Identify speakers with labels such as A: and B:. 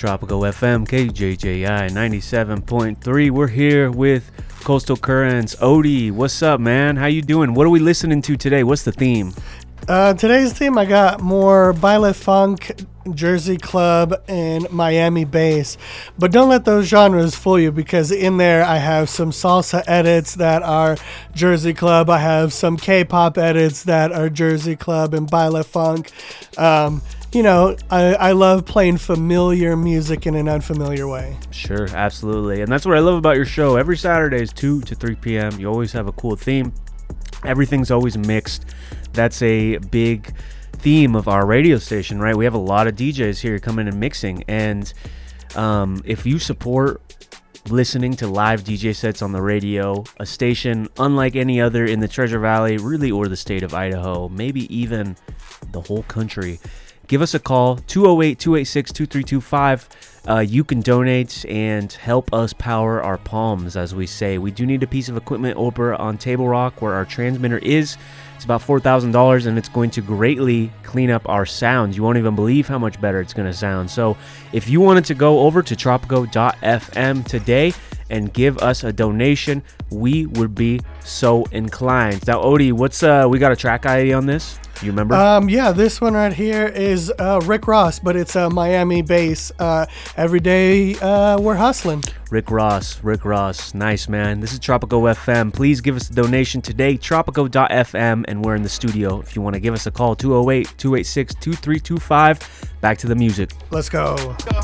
A: Tropical FM, KJJI 97.3. We're here with Coastal Currents. Odie, what's up, man? How you doing? What are we listening to today? What's the theme?
B: Today's theme, I got more Baile Funk, Jersey Club, and Miami bass. But don't let those genres fool you, because in there I have some salsa edits that are Jersey Club. I have some K-pop edits that are Jersey Club and Baile Funk. I love playing familiar music in an unfamiliar way.
A: Sure, absolutely. And that's what I love about your show. Every Saturday is 2 to 3 p.m. You always have a cool theme. Everything's always mixed. That's a big theme of our radio station, right? We have a lot of DJs here coming and mixing. And if you support listening to live DJ sets on the radio, a station unlike any other in the Treasure Valley, really, or the state of Idaho, maybe even the whole country, give us a call, 208-286-2325. You can donate and help us power our palms, as we say. We do need a piece of equipment over on Table Rock where our transmitter is. It's about $4,000, and it's going to greatly clean up our sound. You won't even believe how much better it's going to sound. So if you wanted to go over to tropico.fm today and give us a donation, we would be so inclined. Now, Odie, what's we got a track ID on this? You remember?
B: Yeah, this one right here is Rick Ross, but it's a Miami bass. Every day we're hustling.
A: Rick Ross. Nice, man. This is Tropico FM. Please give us a donation today, tropico.fm, and we're in the studio. If you want to give us a call, 208-286-2325. Back to the music.
B: Let's go.